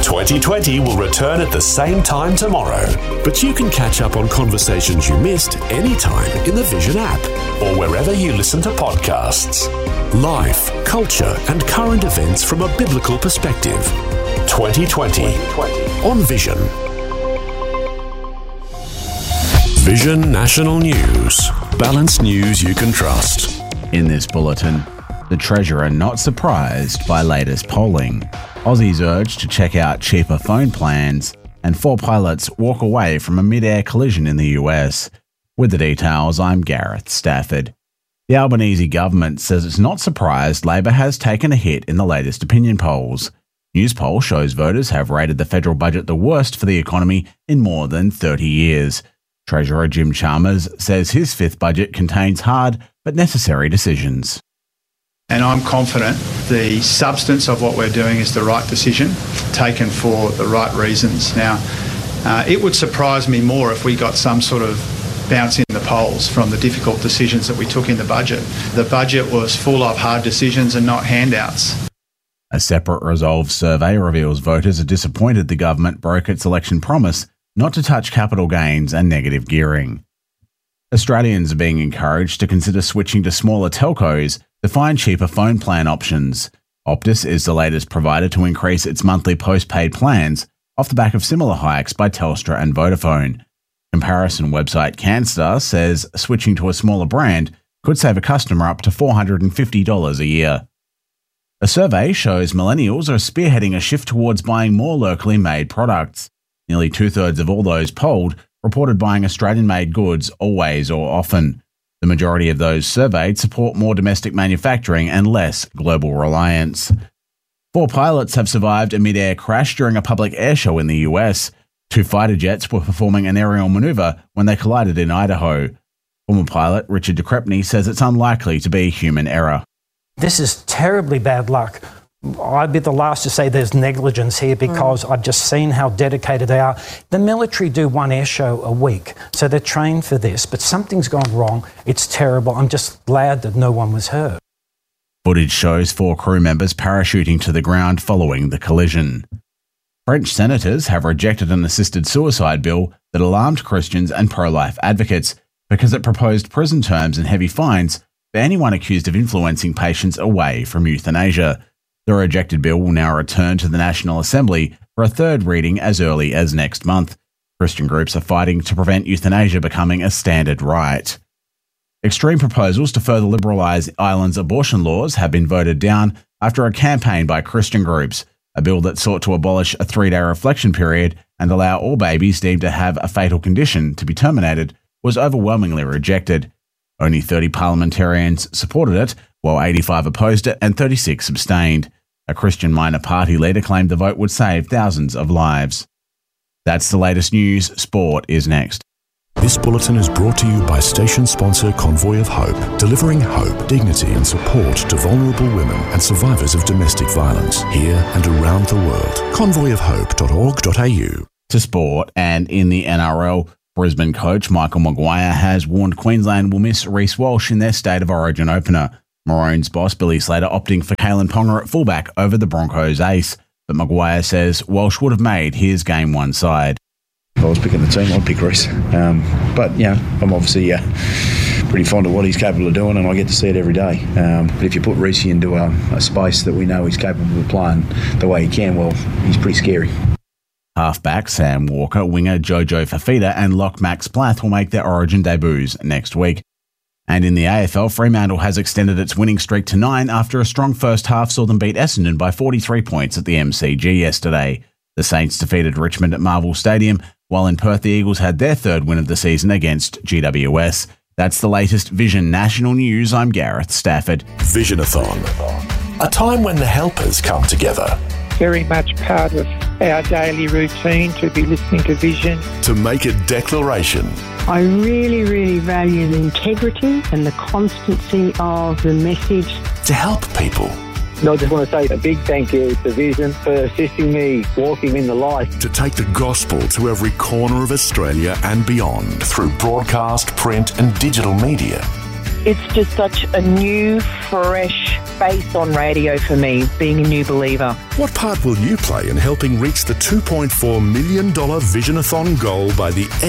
2020 will return at the same time tomorrow, but you can catch up on conversations you missed anytime in the Vision app or wherever you listen to podcasts. Life, culture and current events from a biblical perspective. 2020 on Vision. Vision National News. Balanced news you can trust. In this bulletin, the Treasurer not surprised by latest polling. Aussies urged to check out cheaper phone plans, and 4 pilots walk away from a mid-air collision in the US. With the details, I'm Gareth Stafford. The Albanese government says it's not surprised Labor has taken a hit in the latest opinion polls. Newspoll shows voters have rated the federal budget the worst for the economy in more than 30 years. Treasurer Jim Chalmers says his 5th budget contains hard but necessary decisions. And I'm confident the substance of what we're doing is the right decision, taken for the right reasons. Now, it would surprise me more if we got some sort of bounce in the polls from the difficult decisions that we took in the budget. The budget was full of hard decisions and not handouts. A separate Resolve survey reveals voters are disappointed the government broke its election promise not to touch capital gains and negative gearing. Australians are being encouraged to consider switching to smaller telcos to find cheaper phone plan options. Optus is the latest provider to increase its monthly postpaid plans off the back of similar hikes by Telstra and Vodafone. Comparison website Canstar says switching to a smaller brand could save a customer up to $450 a year. A survey shows millennials are spearheading a shift towards buying more locally made products. Nearly 2/3 of all those polled reported buying Australian-made goods always or often. The majority of those surveyed support more domestic manufacturing and less global reliance. 4 pilots have survived a mid-air crash during a public air show in the US. 2 fighter jets were performing an aerial manoeuvre when they collided in Idaho. Former pilot Richard de Crespigny says it's unlikely to be human error. This is terribly bad luck. I'd be the last to say there's negligence here because I've just seen how dedicated they are. The military do 1 air show a week, so they're trained for this, but something's gone wrong. It's terrible. I'm just glad that no one was hurt. Footage shows 4 crew members parachuting to the ground following the collision. French senators have rejected an assisted suicide bill that alarmed Christians and pro-life advocates because it proposed prison terms and heavy fines for anyone accused of influencing patients away from euthanasia. The rejected bill will now return to the National Assembly for a 3rd reading as early as next month. Christian groups are fighting to prevent euthanasia becoming a standard right. Extreme proposals to further liberalise Ireland's abortion laws have been voted down after a campaign by Christian groups. A bill that sought to abolish a 3-day reflection period and allow all babies deemed to have a fatal condition to be terminated was overwhelmingly rejected. Only 30 parliamentarians supported it, while 85 opposed it and 36 abstained. A Christian minor party leader claimed the vote would save thousands of lives. That's the latest news. Sport is next. This bulletin is brought to you by station sponsor Convoy of Hope, delivering hope, dignity and support to vulnerable women and survivors of domestic violence here and around the world. convoyofhope.org.au. To sport, and in the NRL, Brisbane coach Michael Maguire has warned Queensland will miss Reece Walsh in their State of Origin opener. Maroons boss Billy Slater opting for Kalen Ponga at fullback over the Broncos ace, but Maguire says Walsh would have made his Game 1 side. If I was picking the team, I'd pick Reece. But, I'm obviously pretty fond of what he's capable of doing, and I get to see it every day. But if you put Reece into a space that we know he's capable of playing the way he can, well, he's pretty scary. Halfback Sam Walker, winger Jojo Fafita and lock Max Plath will make their Origin debuts next week. And in the AFL, Fremantle has extended its winning streak to 9 after a strong first half saw them beat Essendon by 43 points at the MCG yesterday. The Saints defeated Richmond at Marvel Stadium, while in Perth the Eagles had their 3rd win of the season against GWS. That's the latest Vision National News. I'm Gareth Stafford. Visionathon, a time when the helpers come together. Very much part of our daily routine to be listening to Vision. To make a declaration. I really, really value the integrity and the constancy of the message. To help people. No, I just want to say a big thank you to Vision for assisting me walking in the light. To take the gospel to every corner of Australia and beyond through broadcast, print and digital media. It's just such a new, fresh face on radio for me, being a new believer. What part will you play in helping reach the $2.4 million Visionathon goal by the